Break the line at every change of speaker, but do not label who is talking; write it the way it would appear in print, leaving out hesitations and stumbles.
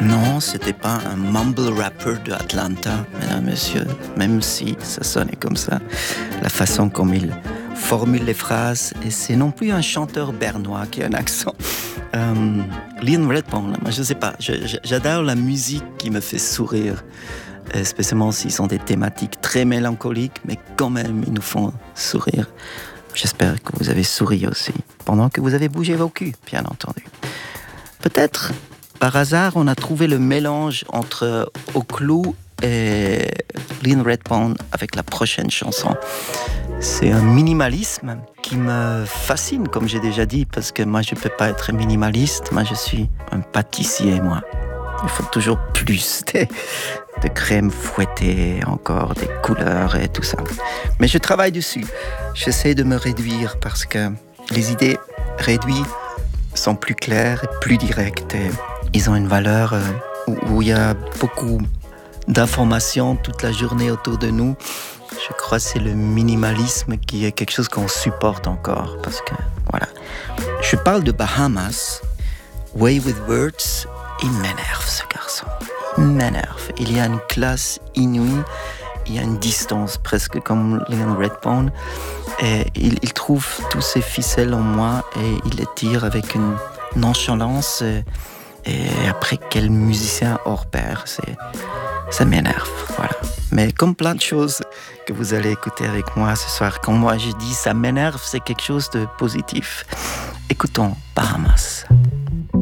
Non, c'était pas un mumble rapper de Atlanta, mesdames et messieurs, même si ça sonnait comme ça. La façon comme il formule les phrases, et c'est non plus un chanteur bernois qui a un accent. Leon Redbone, moi je sais pas, j'adore la musique qui me fait sourire, spécialement s'ils sont des thématiques très mélancoliques, mais quand même ils nous font sourire. J'espère que vous avez souri aussi, pendant que vous avez bougé vos culs, bien entendu. Peut-être, par hasard, on a trouvé le mélange entre Oclou et Leon Redbone avec la prochaine chanson. C'est un minimalisme qui me fascine, comme j'ai déjà dit, parce que moi, je ne peux pas être minimaliste. Moi, je suis un pâtissier, moi. Il faut toujours plus de crème fouettée, encore des couleurs et tout ça. Mais je travaille dessus. J'essaie de me réduire parce que les idées réduites sont plus claires et plus directes. Et ils ont une valeur où il y a beaucoup d'informations toute la journée autour de nous. Je crois que c'est le minimalisme qui est quelque chose qu'on supporte encore. Parce que, voilà. Je parle de Bahamas. Way with Words. Il m'énerve, ce garçon. Il m'énerve. Il y a une classe inouïe. Il y a une distance, presque comme Leon Redbone. Et il trouve tous ces ficelles en moi et il les tire avec une nonchalance. Et après, quel musicien hors pair. Ça m'énerve, voilà. Mais comme plein de choses que vous allez écouter avec moi ce soir, quand moi je dis ça m'énerve, c'est quelque chose de positif. Écoutons Bahamas.